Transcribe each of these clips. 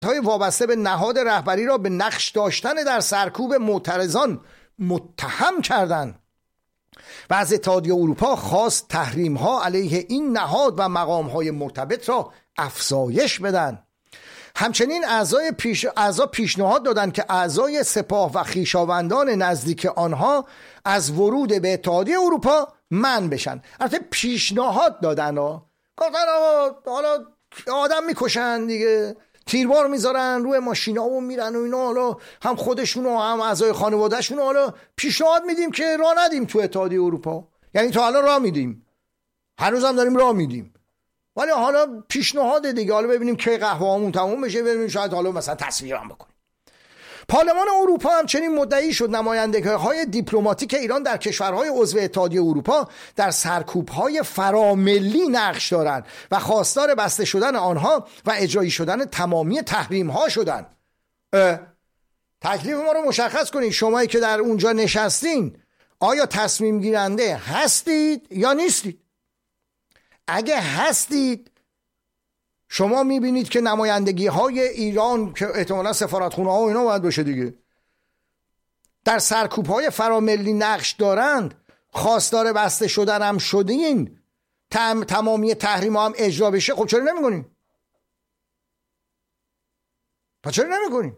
های وابسته به نهاد رهبری را به نقش داشتن در سرکوب معترضان متهم کردند و از اتحادیه اروپا خواست تحریم ها علیه این نهاد و مقام های مرتبط را افزایش بدن. همچنین اعضا پیشنهاد دادند که اعضای سپاه و خویشاوندان نزدیک آنها از ورود به اتحادیه اروپا منع بشن. البته پیشنهاد دادن حالا آدم میکشن دیگه، تیربار میذارن روی ماشینا و میرن و اینا، حالا هم خودشون و هم اعضای خانوادهشون حالا پیشنهاد میدیم که راه ندیم تو اتحادیه اروپا. یعنی تا الان راه میدیم، هنوز هم داریم راه میدیم، ولی حالا پیشنهاد دیگه، حالا ببینیم که قهوه‌مون تموم بشه، ببینیم شاید حالا مثلا تصویرام بکنیم. پارلمان اروپا همچنین مدعی شد نمایندگی‌های دیپلماتیک ایران در کشورهای عضو اتحادیه اروپا در سرکوب‌های فراملی نقش دارند و خواستار بسته شدن آنها و اجرایی شدن تمامی تحریم‌ها شدند. تکلیف ما رو مشخص کنید. شمایی که در اونجا نشستین آیا تصمیم گیرنده هستید یا نیستید؟ اگه هستید شما میبینید که نمایندگی های ایران که احتمالا سفارتخونه ها و اینا باید باشه دیگه، در سرکوب های فراملی نقش دارند، خواستار بسته شدن هم شدین، تمامی تحریم ها هم اجرا بشه. خب چرا نمی کنیم؟ چرا نمی کنیم؟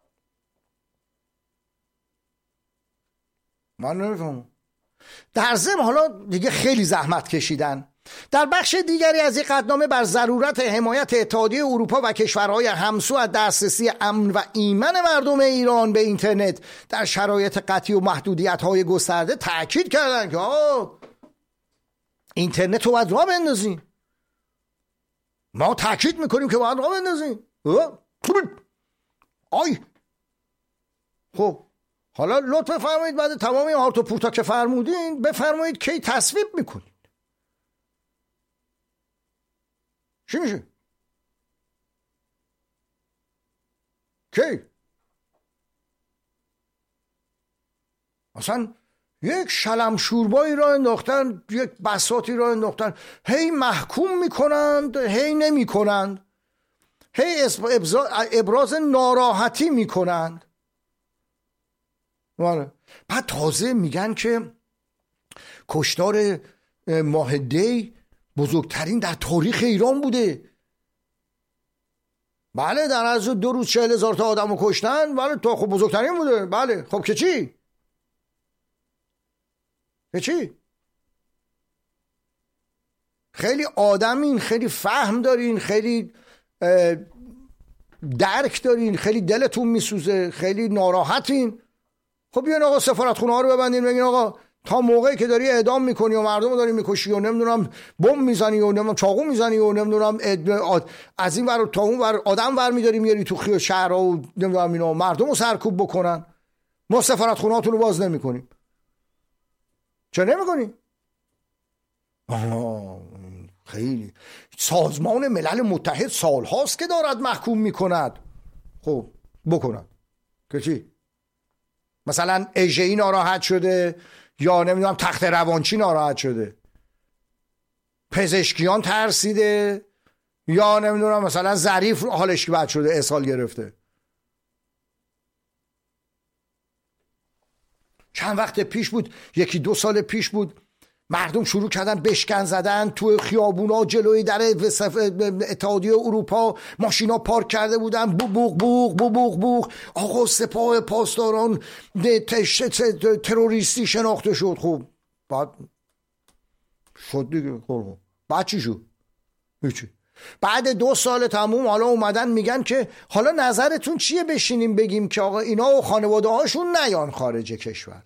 من نمیفهمم. در ضمن حالا دیگه خیلی زحمت کشیدن. در بخش دیگری از این قطعنامه بر ضرورت حمایت اتحادیه اروپا و کشورهای همسو از دسترسی امن و ایمن مردم ایران به اینترنت در شرایط قطعی و محدودیت‌های گسترده تاکید کردند که اینترنت رو باید راه بندازین. ما تاکید میکنیم که باید راه بندازین. خب حالا لطف فرمایید بعد تمام این هارت و پورتا که فرمودین بفرمایید کی تصویب میکنید؟ چی میشه؟ کی؟ اصلا یک شلم شوربایی را انداختن، یک بساطی را انداختن، هی محکوم میکنند، هی نمی کنند، هی ابراز ناراحتی میکنند. بعد تازه میگن که کشتار ماه دی بزرگترین در تاریخ ایران بوده. بله در از 2 روز 40,000 تا آدم رو کشتن، بله تا خب بزرگترین بوده. بله خب که چی؟ که چی؟ خیلی آدمین، خیلی فهم دارین، خیلی درک دارین، خیلی دلتون میسوزه، خیلی ناراحتین. خب بیاین آقا سفارتخونه ها رو ببندین، بگین آقا تا موقعی که داری اعدام میکنی و مردم رو داری میکشی و نمیدونم بمب میزنی و نمیدونم چاقو میزنی و نمیدونم از این ور تا اون ور آدم ور میداری میاری تو خیابون شهرها و نمیدونم اینا مردم رو سرکوب بکنن، ما سفارتخونه‌هاتون رو باز نمیکنیم. چرا نمیکنیم؟ خیلی سازمان ملل متحد سالهاست که دارد محکوم میکند. خب بکند که چی؟ مثلا اژه‌ای ناراحت شده یا نمیدونم تخت روانچی ناراحت شده، پزشکیان ترسیده یا نمیدونم مثلا ظریف حالش بد شده اسهال گرفته. چند وقت پیش بود، 1-2 سال پیش بود، مردم شروع کردن بشکن زدن تو خیابونا جلوی در اتحادیه اروپا، ماشینا پارک کرده بودن، بوق بوق بوق بوق. آقا سپاه پاسداران تروریستی شناخته شد. خب بعد شد دیگه. خب بعد چی شد؟ هیچی. بعد 2 سال تموم حالا اومدن میگن که حالا نظرتون چیه بشینیم بگیم که آقا اینا و خانواده هاشون نیان خارج کشور.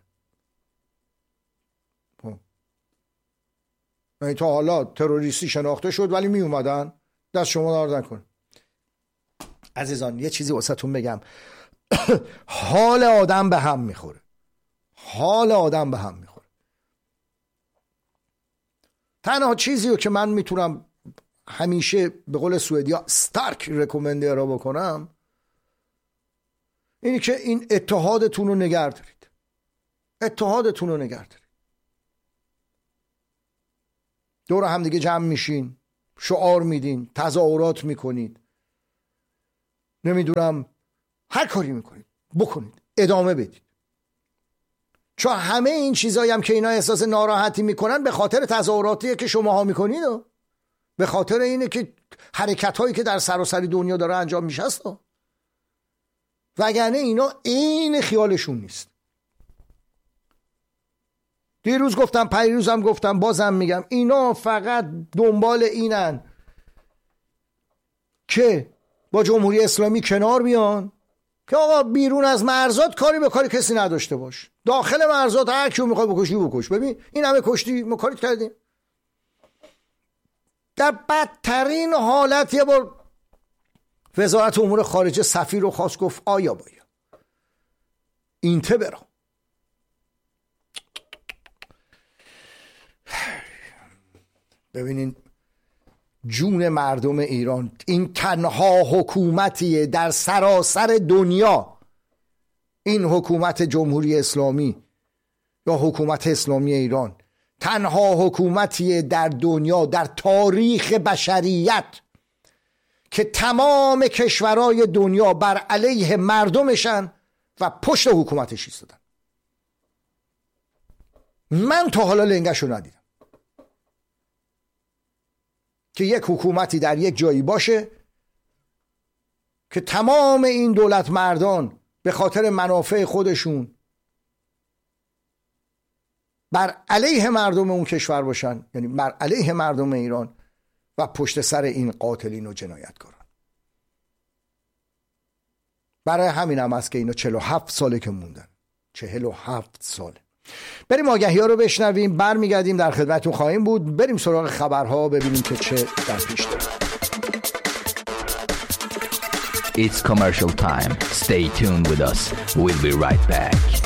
یعنی تا حالا تروریستی شناخته شد ولی می اومدن. دست شما درد نکنه. عزیزان یه چیزی واسهتون بگم. حال آدم به هم میخوره. حال آدم به هم میخوره. تنها چیزی رو که من میتونم همیشه به قول سوئدیا ستارک رکومنده را بکنم اینی که این اتحادتون رو نگه دارید. اتحادتون رو نگه دارید. دور هم دیگه جمع میشین، شعار میدین، تظاهرات میکنید، نمیدونم هر کاری میکنید بکنید، ادامه بدید. چون همه این چیزایی هم که اینا احساس ناراحتی میکنن به خاطر تظاهراتیه که شماها میکنید و به خاطر اینه که حرکت هایی که در سراسر دنیا داره انجام میشه است. وگرنه اینا این خیالشون نیست. دیروز گفتم، پریروزم گفتم، بازم میگم، اینا فقط دنبال اینن که با جمهوری اسلامی کنار بیان که آقا بیرون از مرزات کاری به کاری کسی نداشته باش، داخل مرزات هر کیو میخوای بکشی بکش. ببین این همه کشتی ما کاریت کردیم. در بدترین حالت یه بار وزارت امور خارجه سفیر رو خواست، گفت آیا بایا اینته برا. ببینین جون مردم ایران، این تنها حکومتیه در سراسر دنیا، این حکومت جمهوری اسلامی یا حکومت اسلامی ایران تنها حکومتیه در دنیا در تاریخ بشریت که تمام کشورهای دنیا بر علیه مردمشن و پشت حکومتش ایستادن. من تا حالا لنگشو ندیدم که یک حکومتی در یک جایی باشه که تمام این دولت مردان به خاطر منافع خودشون بر علیه مردم اون کشور باشن، یعنی بر علیه مردم ایران و پشت سر این قاتلین و جنایتکاران. برای همین هم است که اینا 47 ساله که موندن، 47 ساله. بریم آگهی ها رو بشنویم، برمیگردیم در خدمتون خواهیم بود. بریم سراغ خبرها ببینیم که چه در پیش داره. It's commercial time. Stay tuned with us. We'll be right back.